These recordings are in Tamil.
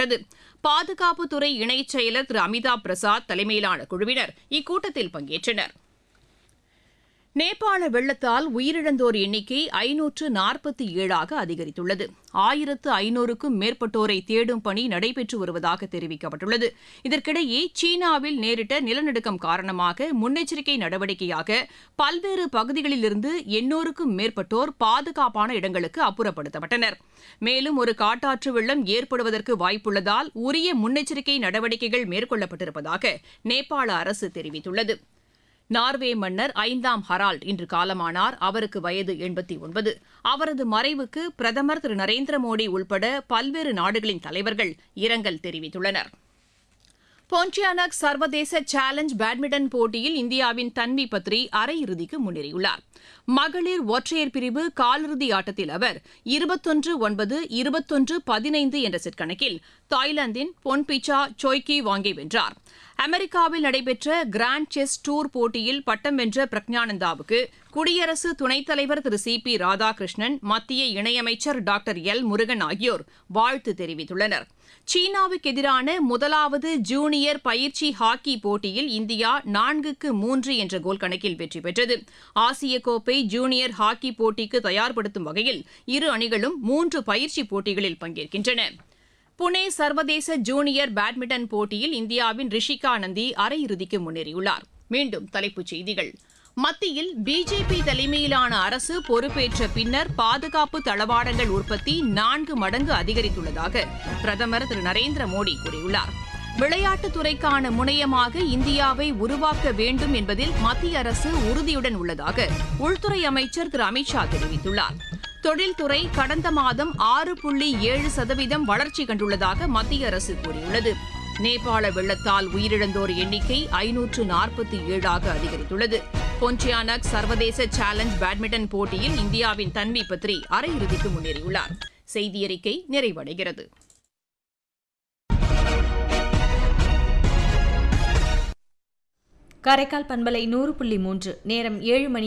தெரிவிக்கப்பட்டது. பாதுகாப்புத்துறை இணைச் செயலர் திரு அமிதாப் பிரசாத் தலைமையிலான குழுவினர் இக்கூட்டத்தில் பங்கேற்றனர். நேபாள வெள்ளத்தால் உயிரிழந்தோர் எண்ணிக்கை 547ஆக அதிகரித்துள்ளது. 1500க்கும் மேற்பட்டோரை தேடும் பணி நடைபெற்று வருவதாக தெரிவிக்கப்பட்டுள்ளது. இதற்கிடையே சீனாவில் நேரிட்ட நிலநடுக்கம் காரணமாக முன்னெச்சரிக்கை நடவடிக்கையாக பல்வேறு பகுதிகளிலிருந்து 800க்கும் மேற்பட்டோர் பாதுகாப்பான இடங்களுக்கு அப்புறப்படுத்தப்பட்டனர். மேலும் ஒரு காட்டாற்று வெள்ளம் ஏற்படுவதற்கு வாய்ப்புள்ளதால் உரிய முன்னெச்சரிக்கை நடவடிக்கைகள் மேற்கொள்ளப்பட்டிருப்பதாக நேபாள அரசு தெரிவித்துள்ளது. நார்வே மன்னர் 5ஆம் ஹரால்ட் இன்று காலமானார். அவருக்கு வயது 89. அவரது மறைவுக்கு பிரதமர் திரு நரேந்திர மோடி உள்பட பல்வேறு நாடுகளின் தலைவர்கள் இரங்கல் தெரிவித்துள்ளனர். போன்டியானக் சர்வதேச சேலஞ்ச் பேட்மிண்டன் போட்டியில் இந்தியாவின் தன்வி பத்ரி அரையிறுதிக்கு முன்னேறியுள்ளார். மகளிர் ஒற்றையர் பிரிவு காலிறுதி ஆட்டத்தில் அவர் 21-9, 21-15 என்ற செட் கணக்கில் தாய்லாந்தின் பொன்பிச்சா சோய்கி வாங்கை வென்றார். அமெரிக்காவில் நடைபெற்ற கிராண்ட் செஸ் டூர் போட்டியில் பட்டம் வென்ற பிரக்ஞானந்தாவுக்கு குடியரசு துணைத் தலைவர் திரு சி.பி. ராதாகிருஷ்ணன், மத்திய இணையமைச்சர் டாக்டர் எல். முருகன் ஆகியோர் வாழ்த்து தெரிவித்துள்ளனர். சீனாவுக்கு எதிரான முதலாவது ஜூனியர் பயிற்சி ஹாக்கி போட்டியில் இந்தியா 4-3 என்ற கோல் கணக்கில் வெற்றி பெற்றது. ஆசிய கோப்பை ஜூனியர் ஹாக்கி போட்டிக்கு தயார்படுத்தும் வகையில் இரு அணிகளும் 3 பயிற்சி போட்டிகளில் பங்கேற்கின்றன. புனே சர்வதேச ஜூனியர் பேட்மிண்டன் போட்டியில் இந்தியாவின் ரிஷிகா நந்தி அரையிறுதிக்கு முன்னேறியுள்ளார். மீண்டும் தலைப்புச் செய்திகள். மத்தியில் பிஜேபி தலைமையிலான அரசு பொறுப்பேற்ற பின்னர் பாதுகாப்பு தளவாடங்கள் உற்பத்தி 4 மடங்கு அதிகரித்துள்ளதாக பிரதமர் திரு நரேந்திர மோடி கூறியுள்ளார். விளையாட்டுத் துறைக்கான முனையமாக இந்தியாவை உருவாக்க வேண்டும் என்பதில் மத்திய அரசு உறுதியுடன் உள்ளதாக உள்துறை அமைச்சர் திரு அமித் ஷா தெரிவித்துள்ளார். தொழில்துறை கடந்த மாதம் 6.7% வளர்ச்சி கண்டுள்ளதாக மத்திய அரசு கூறியுள்ளது. நேபாள வெள்ளத்தால் உயிரிழந்தோர் எண்ணிக்கை 547ஆக அதிகரித்துள்ளது. போன்டியானக் சர்வதேச சேலஞ்ச் பேட்மிண்டன் போட்டியில் இந்தியாவின் தன்வி பத்ரி அரையிறுதிக்கு முன்னேறியுள்ளார். செய்தியறிக்கை நிறைவடைகிறது. காரைக்கால் பண்பலை 100.3 நேரம்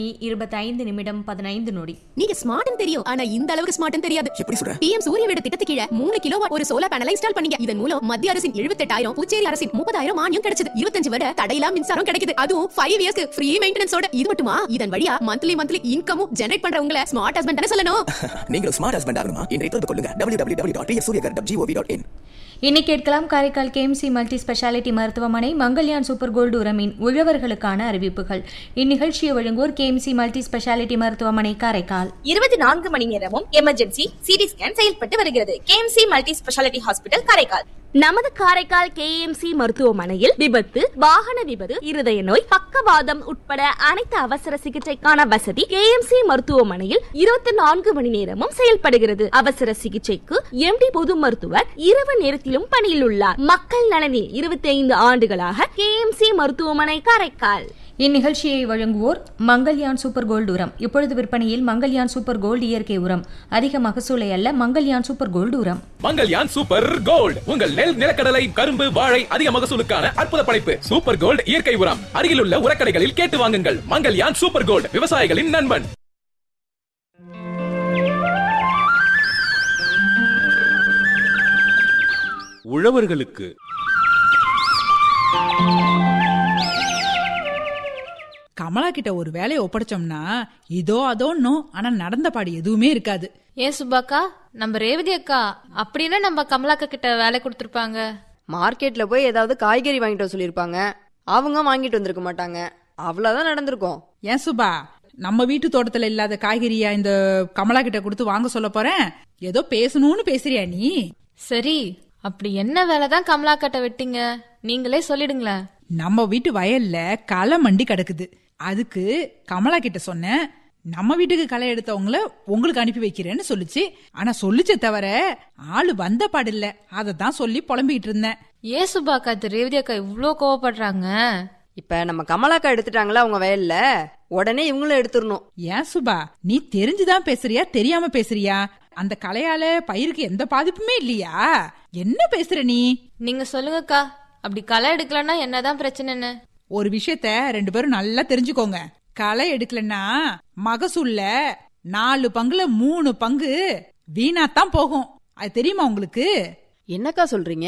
7:25 நீங்க ஸ்மார்ட்னு தெரியும், ஆனா இந்த அளவுக்கு ஸ்மார்ட்னு தெரியாது. எப்படி சொல்ற? PM சூரிய வீடு திட்டத்துக்கு கீழ 3 கிலோவாட் ஒரு சோலார் பேனலை இன்ஸ்டால் பண்ணீங்க. இதன் மூலம் மத்திய அரசின் 78,000, புதுச்சேரி அரசின் 30,000 மானியம் கிடைச்சது. 25 வருட தடையில்லா மின்சாரம் கிடைக்குது. அதுவும் 5 இயர்ஸ்க்கு ஃப்ரீ மெயின்டெனன்ஸோட. இது மட்டுமா, இதன் வழியா மந்த்லி இன்கமும் ஜெனரேட் பண்றவங்கள ஸ்மார்ட் ஹஸ்பண்ட் சொல்லணும். நீங்க ஸ்மார்ட் ஹஸ்பண்ட் ஆகணுமா? இன்றைய தொடர்பு கொள்ளுங்க www.psuryagar.gov.in. இன்னைக்கு கேட்கலாம் காரைக்கால் KMC மல்டி ஸ்பெஷாலிட்டி மருத்துவமனை மங்கல்யான் சூப்பர் கோல்டு உரமின் உழவர்களுக்கான அறிவிப்புகள். இந்நிகழ்ச்சியை வழங்குவோர் KMC மல்டி ஸ்பெஷாலிட்டி மருத்துவமனை காரைக்கால். 24 மணி நேரமும் எமர்ஜென்சி சிடி ஸ்கேன் செயல்பட்டு வருகிறது. KMC multi speciality hospital Karaikal. நமது காரைக்கால் KMC மருத்துவமனையில் விபத்து, வாகன விபத்து, இருதய நோய், பக்கவாதம் உட்பட அனைத்து அவசர சிகிச்சைக்கான வசதி KMC மருத்துவமனையில் 24 மணி நேரமும் செயல்படுகிறது. அவசர சிகிச்சைக்கு MD பொது மருத்துவர் இரவு நேரத்திலும் பணியில் உள்ளார். மக்கள் நலனில் 25 ஆண்டுகளாக KMC மருத்துவமனை காரைக்கால். இந்நிகழ்ச்சியை வழங்குவோர் மங்கல்யான் சூப்பர் கோல்டு உரம். இப்பொழுது விற்பனையில் மங்கல்யான் சூப்பர் கோல்டு இயற்கை உரம். அதிக மகசூலை அல்ல, மங்கல்யான் சூப்பர் கோல்டு உரம். மங்கல்யான் சூப்பர் கோல்டு உங்கள் நெல், நிலக்கடலை, கரும்பு, வாழை அதிக மகசூலுக்கான அற்புத படைப்பு. சூப்பர் கோல்டு இயற்கை உரம் அருகிலுள்ள உரக்கடைகளில் கேட்டு வாங்குங்கள். மங்கல்யான் சூப்பர் கோல்டு, விவசாயிகளின் நண்பன். உழவர்களுக்கு கமலா கிட்ட ஒரு வேலையை ஒப்படைச்சோம்னா இதோ அதோன்னும், ஆனா நடந்த பாடு எதுவுமே இருக்காது. ஏன் சுபாக்கா, நம்ம ரேவதி அக்கா அப்படின்னா நம்ம கமலாக்கா கிட்ட வேலை கொடுத்துருப்பாங்க. மார்க்கெட்ல போய் ஏதாவது காய்கறி வாங்கிட்டு வர சொல்லிருப்பாங்க, அவங்க வாங்கிட்டு வந்திருக்க மாட்டாங்க. அவ்வளவுதான் நடந்திருக்கும். ஏன் சுபா, நம்ம வீட்டு தோட்டத்துல இல்லாத காய்கறியா இந்த கமலா கிட்ட கொடுத்து வாங்க சொல்ல போறேன்? ஏதோ பேசணும்னு பேசுறியா நீ? சரி, அப்படி என்ன வேலைதான் கமலாக்கிட்ட விட்டீங்க, நீங்களே சொல்லிடுங்களேன். நம்ம வீட்டு வயல்ல களை மண்டி கிடக்குது. அதுக்கு கமலா கிட்ட சொன்னேன், நம்ம வீட்டுக்கு களை எடுத்தவங்கள உங்களுக்கு அனுப்பி வைக்கிறேன்னு சொல்லிச்சு. ஆனா சொல்லிச்சே தவிர ஆளு வந்த பாடில்ல. அததான் சொல்லி புலம்பிக்கிட்டு இருந்தேன். ஏன் சுபாக்கா ரேவதி அக்கா இவ்ளோ கோவப்படுறாங்க? இப்ப நம்ம கமலாக்கா எடுத்துட்டாங்களா அவங்க வயல்ல, உடனே இவங்களும் எடுத்துடணும். ஏன் சுபா, நீ தெரிஞ்சுதான் பேசுறியா தெரியாம பேசுறியா? அந்த கலையால பயிருக்கு எந்த பாதிப்புமே இல்லையா? என்ன பேசுற நீ? நீங்க சொல்லுங்கக்கா, அப்படி களை எடுக்கலன்னா என்னதான் பிரச்சனைன்னு. ஒரு விஷயத்த 2 பேரும் நல்லா தெரிஞ்சுக்கோங்க. களை எடுக்கலன்னா மகசூல்ல 4 பங்குல 3 பங்கு வீணாத்தான் போகும். அது தெரியுமா உங்களுக்கு? என்னக்கா சொல்றீங்க?